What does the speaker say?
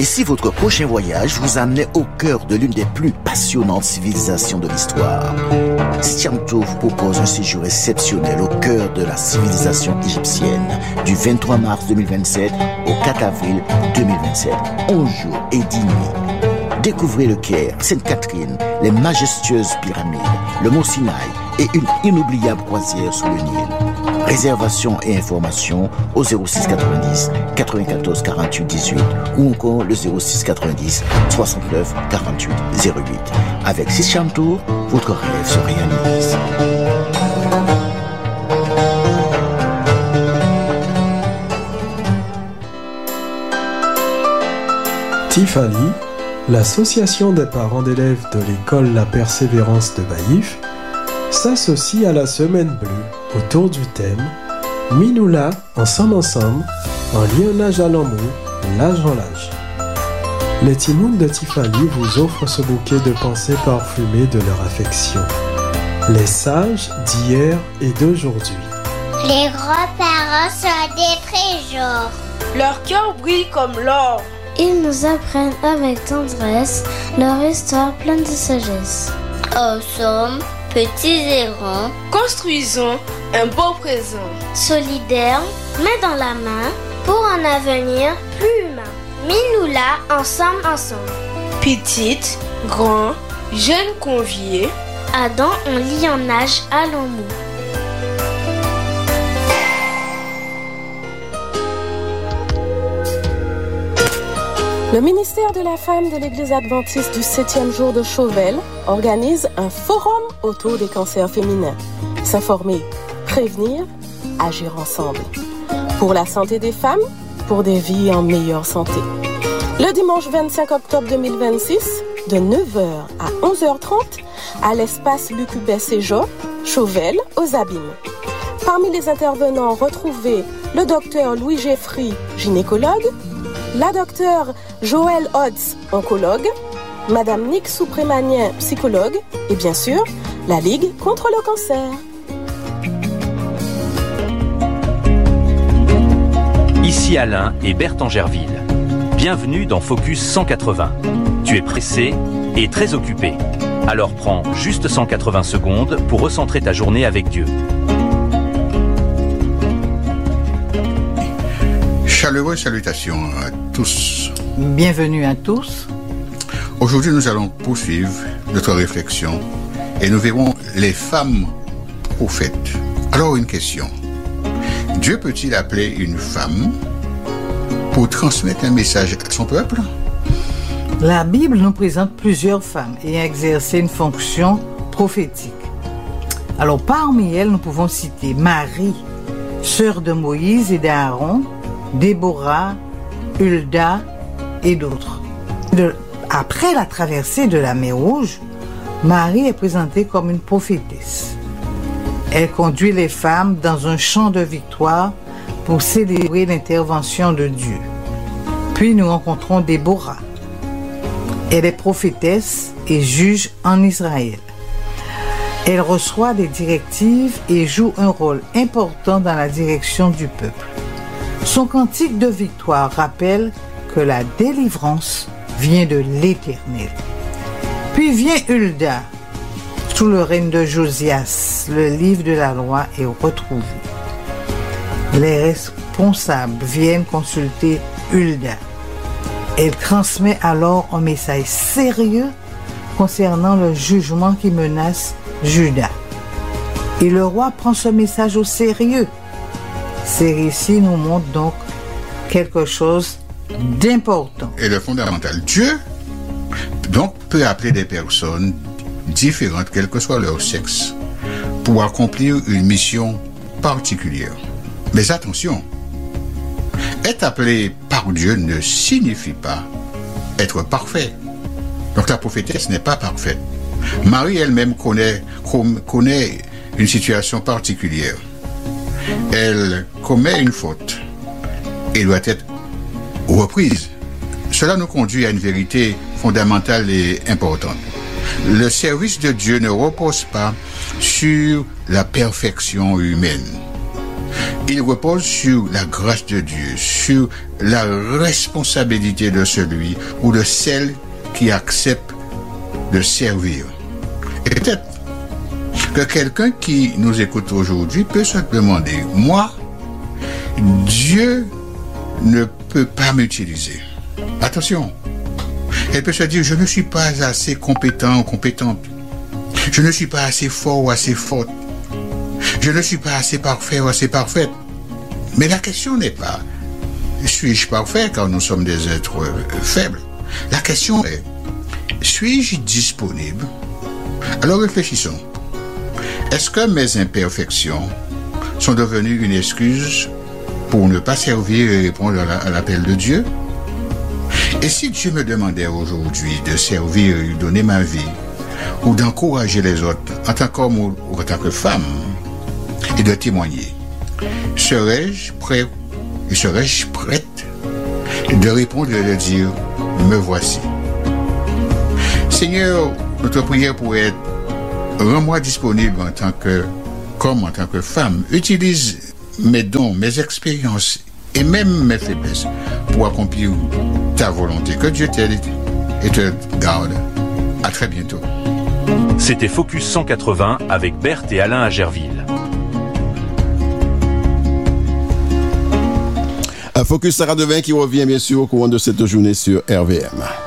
Et si votre prochain voyage vous amenait au cœur de l'une des plus passionnantes civilisations de l'histoire, Christian Tour vous propose un séjour exceptionnel au cœur de la civilisation égyptienne du 23 mars 2027 au 4 avril 2027. 11 jours et 10 nuits. Découvrez le Caire, Sainte-Catherine, les majestueuses pyramides, le mont Sinaï et une inoubliable croisière sous le Nil. Réservation et informations au 06 90 94 48 18 ou encore le 06 90 69 48 08. Avec Christian Tour, votre rêve se réalise. Tifali, l'association des parents d'élèves de l'école La Persévérance de Baïf, s'associe à la Semaine Bleue autour du thème « Minoula, ensemble, en lionnage à l'amour, l'âge en l'âge ». Les Timounes de Tifali vous offrent ce bouquet de pensées parfumées de leur affection. Les sages d'hier et d'aujourd'hui. Les grands-parents sont des trésors. Leur cœur brille comme l'or. Ils nous apprennent avec tendresse leur histoire pleine de sagesse. Ensemble, petits errants, construisons un beau présent. Solidaires, main dans la main, pour un avenir plus humain. Minoula, ensemble. Petites, grands, jeunes conviés. Adam, on lit en âge à l'amour. Le ministère de la Femme de l'Église adventiste du 7e jour de Chauvel organise un forum autour des cancers féminins. S'informer, prévenir, agir ensemble. Pour la santé des femmes, pour des vies en meilleure santé. Le dimanche 25 octobre 2026, de 9h à 11h30, à l'espace Lucubet Séjo, Chauvel, aux Abîmes. Parmi les intervenants, retrouvez le docteur Louis Geffry, gynécologue, la docteure Joëlle Hodds, oncologue, Madame Nick Souprémanien, psychologue, et bien sûr, la Ligue contre le cancer. Ici Alain et Berthe Angerville. Bienvenue dans Focus 180. Tu es pressé et très occupé. Alors prends juste 180 secondes pour recentrer ta journée avec Dieu. Chaleureuses salutations à tous. Bienvenue à tous. Aujourd'hui, nous allons poursuivre notre réflexion et nous verrons les femmes prophètes. Alors, une question. Dieu peut-il appeler une femme pour transmettre un message à son peuple? La Bible nous présente plusieurs femmes ayant exercé une fonction prophétique. Alors, parmi elles, nous pouvons citer Marie, sœur de Moïse et d'Aaron, Déborah, Hulda et d'autres. Après la traversée de la mer Rouge, Marie est présentée comme une prophétesse. Elle conduit les femmes dans un chant de victoire pour célébrer l'intervention de Dieu. Puis nous rencontrons Déborah. Elle est prophétesse et juge en Israël. Elle reçoit des directives et joue un rôle important dans la direction du peuple. Son cantique de victoire rappelle que la délivrance vient de l'Éternel. Puis vient Hulda. Sous le règne de Josias, le livre de la loi est retrouvé. Les responsables viennent consulter Hulda. Elle transmet alors un message sérieux concernant le jugement qui menace Juda. Et le roi prend ce message au sérieux. Ces récits nous montrent donc quelque chose d'important. Et le fondamental, Dieu donc peut appeler des personnes différentes, quel que soit leur sexe, pour accomplir une mission particulière. Mais attention, être appelé par Dieu ne signifie pas être parfait. Donc la prophétesse n'est pas parfaite. Marie elle-même connaît une situation particulière. Elle commet une faute et doit être reprise. Cela nous conduit à une vérité fondamentale et importante. Le service de Dieu ne repose pas sur la perfection humaine. il repose sur la grâce de Dieu, sur la responsabilité de celui ou de celle qui accepte de servir. Et peut-être que quelqu'un qui nous écoute aujourd'hui peut se demander, moi, Dieu ne peut pas m'utiliser. Attention, elle peut se dire, je ne suis pas assez compétent ou compétente. Je ne suis pas assez fort ou assez forte. Je ne suis pas assez parfait ou assez parfaite. Mais la question n'est pas, suis-je parfait, car nous sommes des êtres faibles. La question est, suis-je disponible? Alors réfléchissons. Est-ce que mes imperfections sont devenues une excuse pour ne pas servir et répondre à l'appel de Dieu? Et si Dieu me demandait aujourd'hui de servir et lui donner ma vie, ou d'encourager les autres en tant qu'homme ou en tant que femme, et de témoigner, serais-je prêt et serais-je prête de répondre et de dire, me voici. Seigneur, notre prière pourrait être, rends-moi disponible en tant qu'homme, en tant que femme. Utilise mes dons, mes expériences et même mes faiblesses pour accomplir ta volonté. Que Dieu t'aide et te garde. À très bientôt. C'était Focus 180 avec Berthe et Alain à Gerville. Focus Sarah Devin qui revient bien sûr au courant de cette journée sur RVM.